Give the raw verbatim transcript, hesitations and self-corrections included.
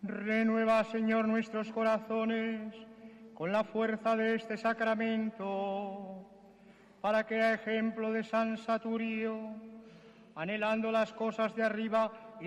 Renueva, Señor, nuestros corazones con la fuerza de este sacramento, para que, a ejemplo de San Saturio, anhelando las cosas de arriba